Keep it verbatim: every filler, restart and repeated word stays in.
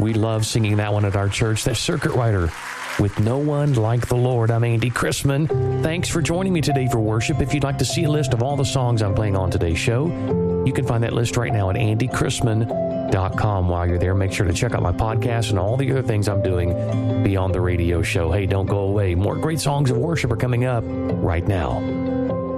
We love singing that one at our church. That's Circuit Rider with No One Like the Lord. I'm Andy Chrisman. Thanks for joining me today for worship. If you'd like to see a list of all the songs I'm playing on today's show, you can find that list right now at andy chrisman dot com. While you're there, make sure to check out my podcast and all the other things I'm doing beyond the radio show. Hey, don't go away. More great songs of worship are coming up right now.